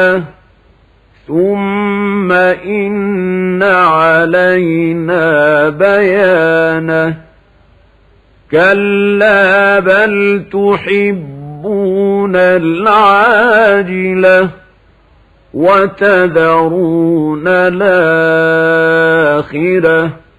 ثم إن علينا بيانه كلا بل تحبون العاجلة وتذرون الآخرة